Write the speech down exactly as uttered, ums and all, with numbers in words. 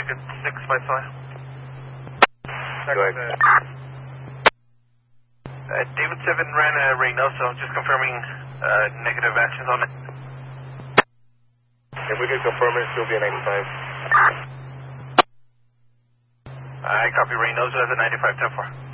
Ticket six by five. Go ahead. Uh, David seven ran a Reynoso, just confirming uh, negative actions on it. If we can confirm it, still be a ninety-five. I copy Reynoso as a ninety-five ten four.